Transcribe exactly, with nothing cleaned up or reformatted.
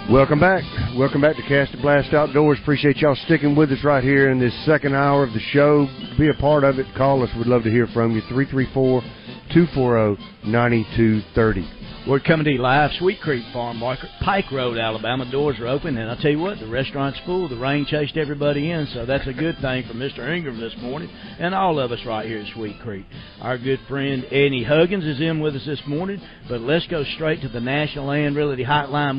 Welcome back. Welcome back to Cast It Blast Outdoors. Appreciate y'all sticking with us right here in this second hour of the show. Be a part of it. Call us. We'd love to hear from you. three three four, two four zero, nine two three zero. We're coming to you live, Sweet Creek Farm Market, Pike Road, Alabama. Doors are open, and I'll tell you what, the restaurant's full. The rain chased everybody in, so that's a good thing for Mister Ingram this morning and all of us right here at Sweet Creek. Our good friend Eddie Huggins is in with us this morning, but let's go straight to the National Land Realty Hotline.